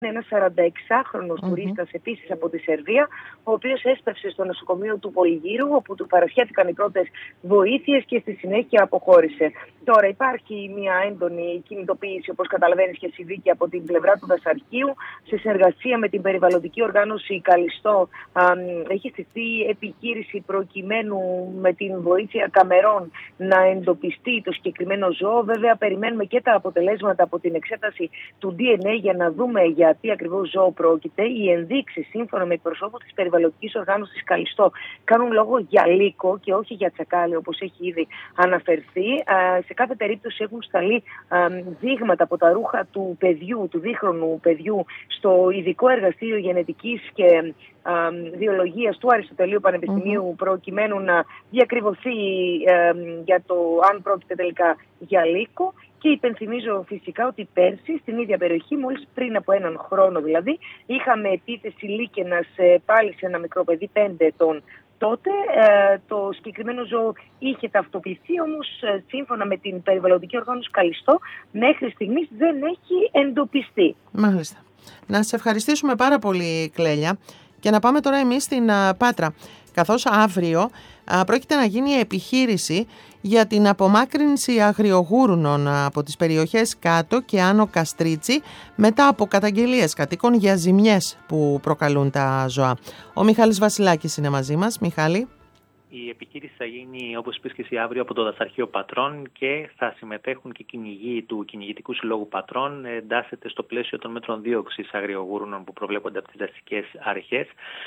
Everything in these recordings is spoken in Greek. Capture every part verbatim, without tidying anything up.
ένας σαρανταεξάχρονος Mm-hmm. τουρίστας επίσης από τη Σερβία, ο οποίος έσπευσε στο νοσοκομείο του Πολυγύρου, όπου του παρασχέθηκαν οι πρώτες βοήθειες και στη συνέχεια αποχώρησε. Τώρα υπάρχει μια έντονη κινητοποίηση, όπως καταλαβαίνεις και εσύ, Βίκη, από την πλευρά του Δασαρχείου, σε συνεργασία με την περιβαλλοντική οργάνωση Καλιστό. Α, έχει στηθεί επιχείρηση προκειμένου με την βοήθεια καμερών να εντοπιστεί το συγκεκριμένο ζώο. Βέβαια, περιμένουμε και τα αποτελέσματα από την εξέταση του ντι εν έι για να δούμε για τι ακριβώς ζώο πρόκειται. Οι ενδείξεις, σύμφωνα με εκπροσώπους της περιβαλλοντικής οργάνωσης Καλιστό, κάνουν λόγο για λύκο και όχι για τσακάλι, όπως έχει ήδη αναφερθεί. Σε κάθε περίπτωση έχουν σταλεί δείγματα από τα ρούχα του παιδιού, του δίχρονου παιδιού, στο ειδικό εργαστήριο γενετικής και βιολογίας του Αριστοτελείου Πανεπιστημίου, mm-hmm. προκειμένου να διακριβωθεί ε, για το αν πρόκειται τελικά για λύκο. Και υπενθυμίζω φυσικά ότι πέρσι στην ίδια περιοχή, μόλις πριν από έναν χρόνο δηλαδή, είχαμε επίθεση λύκαινας πάλι σε ένα μικρό παιδί πέντε ετών. Τότε ε, το συγκεκριμένο ζώο είχε ταυτοποιηθεί, όμως ε, σύμφωνα με την περιβαλλοντική οργάνωση Καλιστό, μέχρι στιγμής δεν έχει εντοπιστεί. Μάλιστα. Να σε ευχαριστήσουμε πάρα πολύ, Κλέλια, και να πάμε τώρα εμείς στην uh, Πάτρα, καθώς αύριο uh, πρόκειται να γίνει επιχείρηση για την απομάκρυνση αγριογούρουνων από τις περιοχές Κάτω και Άνω Καστρίτσι μετά από καταγγελίες κατοίκων για ζημιές που προκαλούν τα ζώα. Ο Μιχάλης Βασιλάκης είναι μαζί μας. Μιχάλη. Η επιχείρηση θα γίνει, όπως είπες και εσύ, αύριο από το Δασαρχείο Πατρών και θα συμμετέχουν και κυνηγοί του Κυνηγητικού Συλλόγου Πατρών. Εντάσσεται στο πλαίσιο των μέτρων δίωξης αγριογούρουνων που προβλέπονται από τις δασικές αρχές.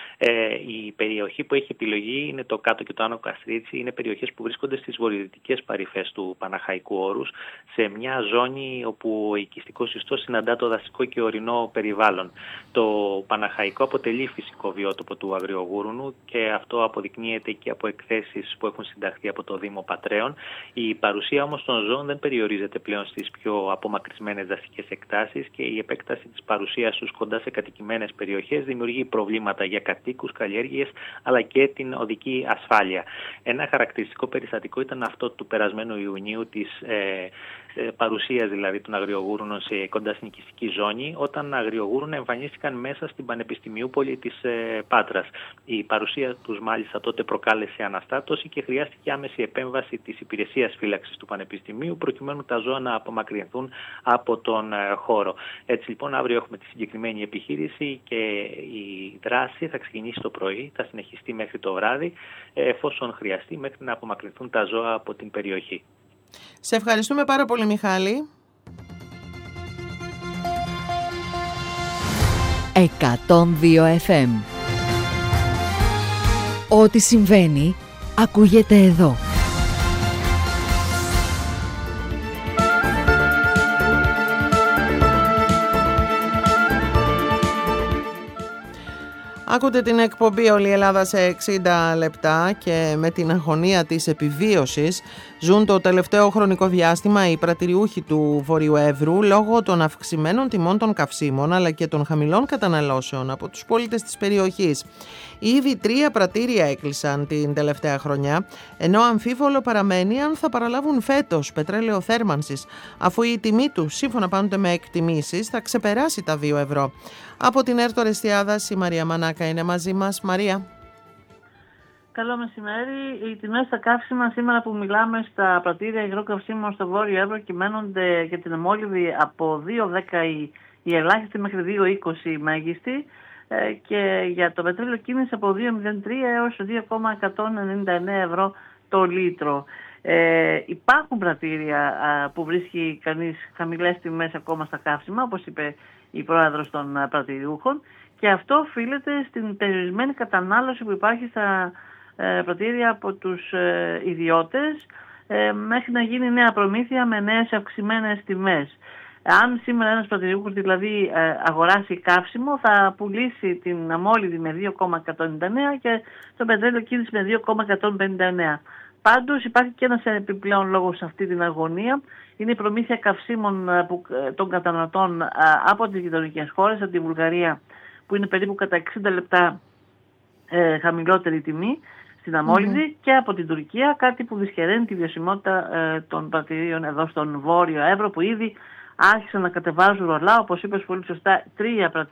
Ε, η περιοχή που έχει επιλογή είναι το Κάτω και το Άνω Καστρίτσι. Είναι περιοχές που βρίσκονται στις βορειοδυτικές παρυφές του Παναχαϊκού Όρους, σε μια ζώνη όπου ο οικιστικός ιστός συναντά το δασικό και ορεινό περιβάλλον. Το Παναχαϊκό αποτελεί φυσικό βιότοπο του αγριογούρουνου και αυτό αποδεικνύεται και από εκθέσεις που έχουν συνταχθεί από το Δήμο Πατρέων. Η παρουσία όμως των ζώων δεν περιορίζεται πλέον στις πιο απομακρυσμένες δασικές εκτάσεις και η επέκταση της παρουσίας τους κοντά σε κατοικημένες περιοχές δημιουργεί προβλήματα για κατοίκους, καλλιέργειες αλλά και την οδική ασφάλεια. Ένα χαρακτηριστικό περιστατικό ήταν αυτό του περασμένου Ιουνίου, της ε, παρουσίας δηλαδή των αγριογούρουνων σε κοντά στην οικιστική ζώνη, όταν αγριογούρουνα εμφανίστηκαν μέσα στην Πανεπιστημιούπολη της ε, Πάτρας. Η παρουσία τους μάλιστα τότε προκάλεσε αναστάτωση και χρειάστηκε άμεση επέμβαση της υπηρεσίας φύλαξης του Πανεπιστημίου προκειμένου τα ζώα να απομακρυνθούν από τον ε, χώρο. Έτσι λοιπόν αύριο έχουμε τη συγκεκριμένη επιχείρηση και η δράση θα ξεκινήσει το πρωί, θα συνεχιστεί μέχρι το βράδυ, εφόσον χρειαστεί, μέχρι να απομακρυνθούν τα ζώα από την περιοχή. Σε ευχαριστούμε πάρα πολύ, Μιχάλη. εκατόν δύο εφ εμ. Ό,τι συμβαίνει ακούγεται εδώ. Ακούτε την εκπομπή «Όλη η Ελλάδα σε εξήντα λεπτά» και με την αγωνία της επιβίωσης ζουν το τελευταίο χρονικό διάστημα οι πρατηριούχοι του Βορείου Εύρου λόγω των αυξημένων τιμών των καυσίμων αλλά και των χαμηλών καταναλώσεων από τους πολίτες της περιοχής. Ήδη τρία πρατήρια έκλεισαν την τελευταία χρονιά, ενώ αμφίβολο παραμένει αν θα παραλάβουν φέτος πετρέλαιο θέρμανσης, αφού η τιμή του, σύμφωνα πάντοτε με εκτιμήσεις, θα ξεπεράσει τα δύο ευρώ. Από την Έρτο Ρεστιάδας, η Μαρία Μανάκα είναι μαζί μας. Μαρία. Καλό μεσημέρι. Οι τιμές στα καύσιμα σήμερα που μιλάμε στα πρατήρια υγρό καυσίμων στο Βόρειο Εύρο κυμαίνονται για την αιμόλυβη από δύο δέκα η, η ελάχιστη μέχρι δύο είκοσι η μέγιστη και για το πετρέλαιο κίνηση από δύο κόμμα μηδέν τρία έως δύο κόμμα εκατόν ενενήντα εννέα ευρώ το λίτρο. Ε, υπάρχουν πρατήρια α, που βρίσκει κανείς χαμηλές τιμές ακόμα στα καύσιμα, όπως είπε η πρόεδρος των α, πρατηριούχων, και αυτό οφείλεται στην περιορισμένη κατανάλωση που υπάρχει στα ε, πρατήρια από τους ε, ιδιώτες ε, μέχρι να γίνει νέα προμήθεια με νέες αυξημένες τιμές. Αν σήμερα ένας πρατηριούχος δηλαδή ε, αγοράσει καύσιμο, θα πουλήσει την αμόλυδη με δύο κόμμα εκατόν ενενήντα εννέα και το πετρέλαιο κίνηση με δύο κόμμα εκατόν πενήντα εννέα. Πάντως υπάρχει και ένας επιπλέον λόγος σε αυτή την αγωνία. Είναι η προμήθεια καυσίμων που, των καταναλωτών από τις γειτονικές χώρες, από τη Βουλγαρία, που είναι περίπου κατά εξήντα λεπτά ε, χαμηλότερη τιμή στην αμόλυδη, mm-hmm. και από την Τουρκία, κάτι που δυσχεραίνει τη βιωσιμότητα ε, των πρατηρίων εδώ στον Βόρειο Εύρο, που ήδη άρχισαν να κατεβάζουν ρολά, όπως είπες πολύ σωστά, τρία